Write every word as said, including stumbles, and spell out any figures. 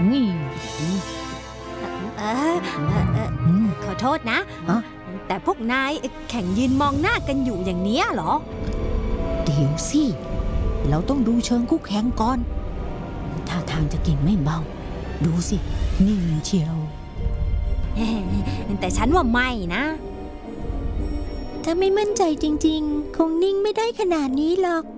นี่เออเออขอโทษนะแต่พวกนายแข่งยืนมองหน้ากันอยู่อย่างนี้เหรอเดี๋ยวสิเราต้องดูเชิงคู่แข่งก่อนท่าทางจะเก่งไม่เบาดูสินิ่งเชียวแต่ฉันว่าไม่นะถ้าไม่มั่นใจจริงๆคงนิ่งไม่ได้ขนาดนี้หรอก